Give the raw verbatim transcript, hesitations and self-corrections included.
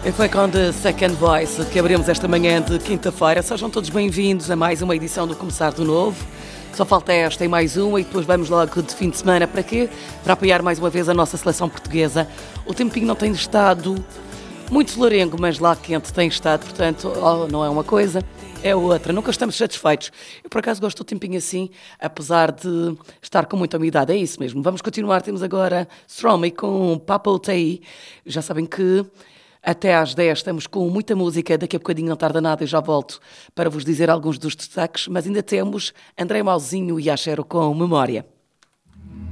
E foi com The Second Voice que abrimos esta manhã de quinta-feira. Sejam todos bem-vindos a mais uma edição do Começar do Novo. Só falta esta e mais uma e depois vamos logo de fim de semana. Para quê? Para apoiar mais uma vez a nossa seleção portuguesa. O tempinho não tem estado muito florengo, mas lá quente tem estado. Portanto, oh, não é uma coisa, é outra. Nunca estamos satisfeitos. Eu, por acaso, gosto do tempinho assim, apesar de estar com muita umidade. É isso mesmo. Vamos continuar. Temos agora Stromae com Papo Tei. Já sabem que até às dez estamos com muita música. Daqui a bocadinho, não tarda nada, eu já volto para vos dizer alguns dos destaques. Mas ainda temos André Mauzinho e Axero com Memória.